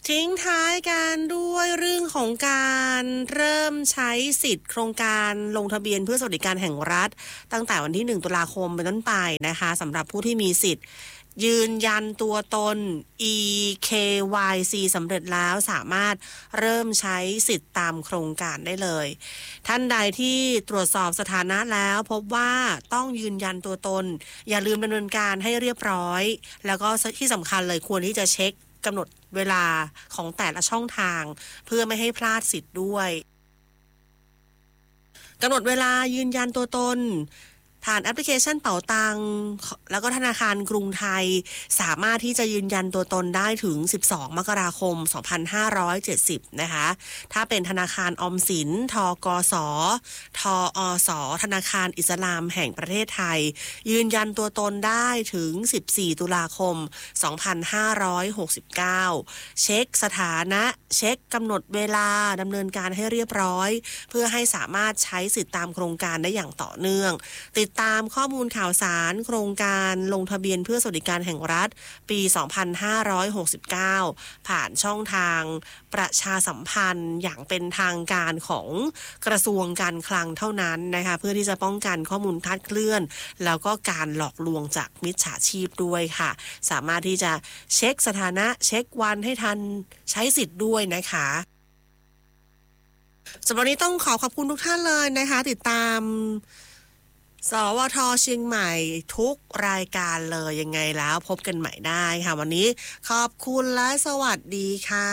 ทิ้งท้ายกันด้วยเรื่องของการเริ่มใช้สิทธิ์โครงการลงทะเบียนเพื่อสวัสดิการแห่งรัฐตั้งแต่วันที่1 ตุลาคมเป็นต้นไปนะคะสำหรับผู้ที่มีสิทธิ์ยืนยันตัวตน eKYC สำเร็จแล้วสามารถเริ่มใช้สิทธิ์ตามโครงการได้เลยท่านใดที่ตรวจสอบสถานะแล้วพบว่าต้องยืนยันตัวตนอย่าลืมดำเนินการให้เรียบร้อยแล้วก็ที่สำคัญเลยควรที่จะเช็คกำหนดเวลาของแต่ละช่องทางเพื่อไม่ให้พลาดสิทธิ์ด้วยกำหนดเวลายืนยันตัวตนผ่านแอปพลิเคชันเป๋าตังแล้วก็ธนาคารกรุงไทยสามารถที่จะยืนยันตัวตนได้ถึง12 มกราคม 2570นะคะถ้าเป็นธนาคารออมสินธกสทอสธนาคารอิสลามแห่งประเทศไทยยืนยันตัวตนได้ถึง14 ตุลาคม 2569เช็คสถานะเช็คกำหนดเวลาดำเนินการให้เรียบร้อยเพื่อให้สามารถใช้สิทธิตามโครงการได้อย่างต่อเนื่องติดตามข้อมูลข่าวสารโครงการลงทะเบียนเพื่อสวัสดิการแห่งรัฐปี 2569 ผ่านช่องทางประชาสัมพันธ์อย่างเป็นทางการของกระทรวงการคลังเท่านั้นนะคะเพื่อที่จะป้องกันข้อมูลคลาดเคลื่อนแล้วก็การหลอกลวงจากมิจฉาชีพด้วยค่ะสามารถที่จะเช็คสถานะเช็ควันให้ทันใช้สิทธิ์ด้วยนะคะสำหรับวันนี้ต้องขอบคุณทุกท่านเลยนะคะติดตามสวท.เชียงใหม่ทุกรายการเลยยังไงแล้วพบกันใหม่ได้ค่ะวันนี้ขอบคุณและสวัสดีค่ะ